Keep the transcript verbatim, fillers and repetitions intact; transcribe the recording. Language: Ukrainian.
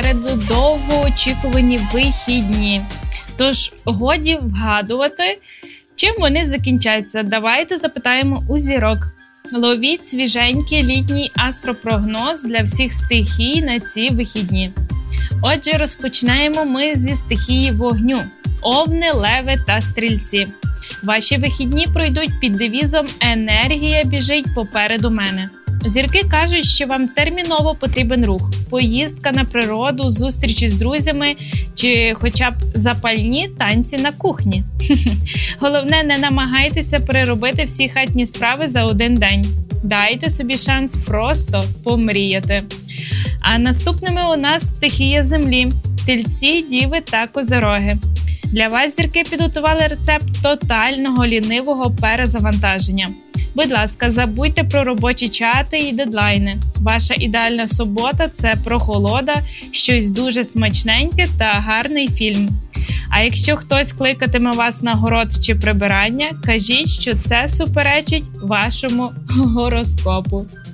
попереду довгоочікувані вихідні. Тож годі вгадувати, чим вони закінчаться. Давайте запитаємо у зірок. Ловіть свіженький літній астропрогноз для всіх стихій на ці вихідні. Отже, розпочинаємо ми зі стихії вогню. Овни, леви та стрільці. Ваші вихідні пройдуть під девізом «Енергія біжить попереду мене». Зірки кажуть, що вам терміново потрібен рух, поїздка на природу, зустрічі з друзями чи хоча б запальні танці на кухні. Головне, не намагайтеся переробити всі хатні справи за один день. Дайте собі шанс просто помріяти. А наступними у нас стихія землі – тельці, діви та козироги. Для вас зірки підготували рецепт тотального лінивого перезавантаження. Будь ласка, забудьте про робочі чати і дедлайни. Ваша ідеальна субота – це прохолода, щось дуже смачненьке та гарний фільм. А якщо хтось кликатиме вас на город чи прибирання, кажіть, що це суперечить вашому гороскопу.